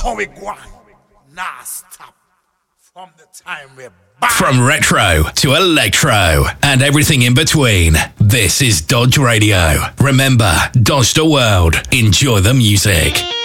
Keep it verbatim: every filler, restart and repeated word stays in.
how we go on. Nah, stop. From the time we're back. From retro to electro and everything in between, this is Dodge Radio. Remember, Dodge the world. Enjoy the music.